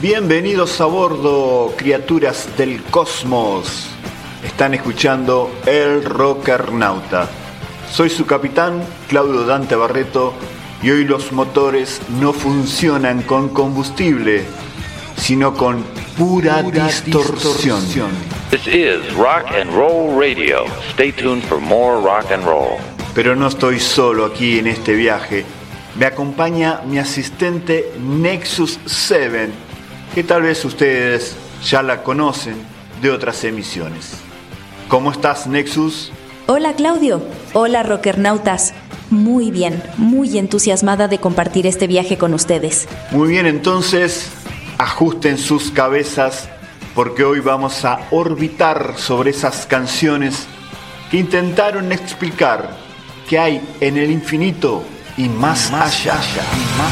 Bienvenidos a bordo, criaturas del cosmos. Están escuchando El Rockernauta. Soy su capitán, Claudio Dante Barreto, y hoy los motores no funcionan con combustible, sino con pura distorsión. This is Rock and Roll Radio. Stay tuned for more rock and roll. Pero no estoy solo aquí en este viaje. Me acompaña mi asistente Nexus 7, que tal vez ustedes ya la conocen de otras emisiones. ¿Cómo estás, Nexus? Hola, Claudio. Hola, rockernautas. Muy bien, muy entusiasmada de compartir este viaje con ustedes. Muy bien, entonces ajusten sus cabezas porque hoy vamos a orbitar sobre esas canciones que intentaron explicar qué hay en el infinito y más allá.